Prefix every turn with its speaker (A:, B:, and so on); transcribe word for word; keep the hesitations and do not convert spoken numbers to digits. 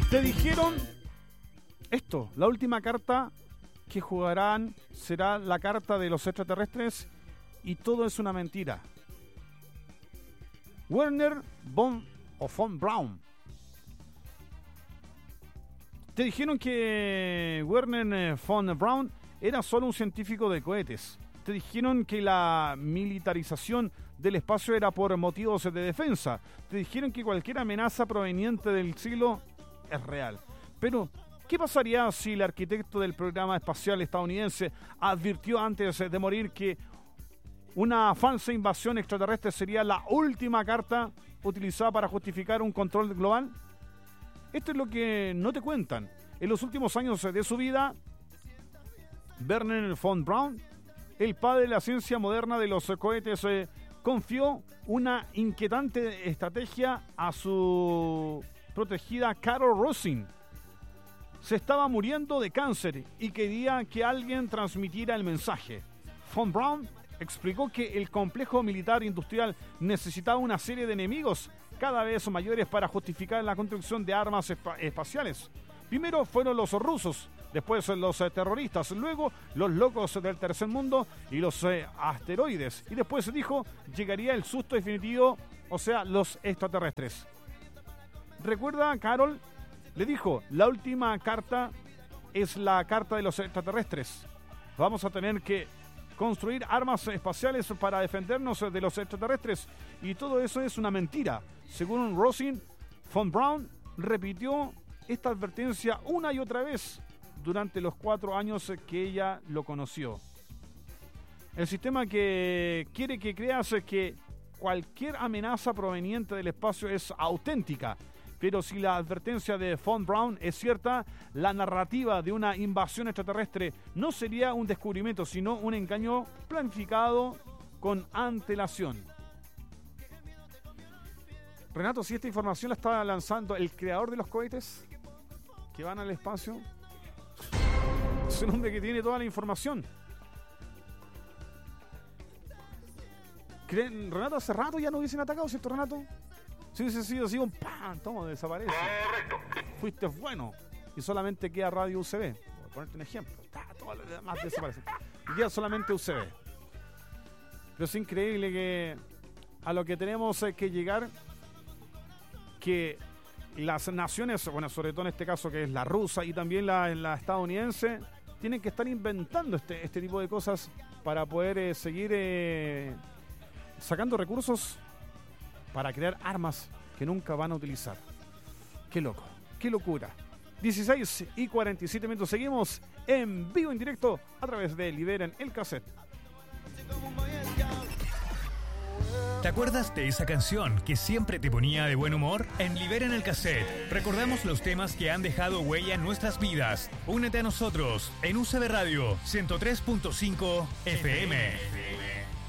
A: Te dijeron esto, la última carta que jugarán será la carta de los extraterrestres y todo es una mentira. Werner von o von Braun. Te dijeron que Werner von Braun era solo un científico de cohetes. Te dijeron que la militarización del espacio era por motivos de defensa. Te dijeron que cualquier amenaza proveniente del cielo es real. Pero, ¿qué pasaría si el arquitecto del programa espacial estadounidense advirtió antes de morir que una falsa invasión extraterrestre sería la última carta utilizada para justificar un control global? Esto es lo que no te cuentan. En los últimos años de su vida, Werner von Braun, el padre de la ciencia moderna de los cohetes, eh, confió una inquietante estrategia a su protegida Carol Rosin. Se estaba muriendo de cáncer y quería que alguien transmitiera el mensaje. Von Braun explicó que el complejo militar industrial necesitaba una serie de enemigos cada vez mayores para justificar la construcción de armas espa- espaciales. Primero fueron los rusos, después los eh, terroristas, luego los locos del tercer mundo y los eh, asteroides. Y después dijo, llegaría el susto definitivo, o sea, los extraterrestres. Recuerda, Carol le dijo, la última carta es la carta de los extraterrestres. Vamos a tener que construir armas espaciales para defendernos de los extraterrestres. Y todo eso es una mentira. Según Rosin, von Braun repitió esta advertencia una y otra vez durante los cuatro años que ella lo conoció. El sistema que quiere que creas que cualquier amenaza proveniente del espacio es auténtica. Pero si la advertencia de von Braun es cierta, la narrativa de una invasión extraterrestre no sería un descubrimiento, sino un engaño planificado con antelación. Renato, si esta información la está lanzando el creador de los cohetes que van al espacio, es un hombre que tiene toda la información. ¿Creen, Renato, hace rato ya no hubiesen atacado, ¿cierto, Renato? Si hubiese sido así, un ¡pam! Toma, desaparece. Correcto. Fuiste bueno. Y solamente queda Radio U C B. Voy a ponerte un ejemplo. Está, todo lo demás desaparece. Y queda solamente U C B. Pero es increíble que a lo que tenemos que llegar, que las naciones, bueno, sobre todo en este caso que es la rusa y también la, la estadounidense, tienen que estar inventando este, este tipo de cosas para poder eh, seguir eh, sacando recursos para crear armas que nunca van a utilizar. Qué loco, qué locura. dieciséis y cuarenta y siete minutos. Seguimos en vivo, en directo, a través de Liberen el Cassette.
B: ¿Te acuerdas de esa canción que siempre te ponía de buen humor? En Liberen el Cassette recordamos los temas que han dejado huella en nuestras vidas. Únete a nosotros en U C B Radio ciento tres punto cinco F M.